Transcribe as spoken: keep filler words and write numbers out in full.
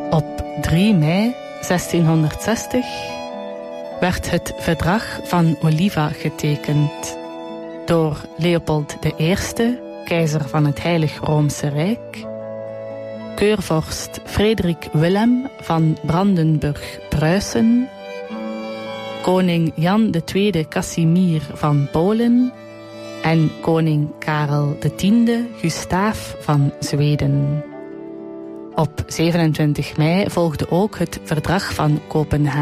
Op drie mei zestienhonderdzestig werd het verdrag van Oliva getekend door Leopold de Eerste, keizer van het Heilig Roomse Rijk, keurvorst Frederik Willem van Brandenburg-Pruisen, koning Jan de Tweede Casimir van Polen en koning Karel de Tiende Gustaaf van Zweden. Op zevenentwintig mei volgde ook het verdrag van Kopenhagen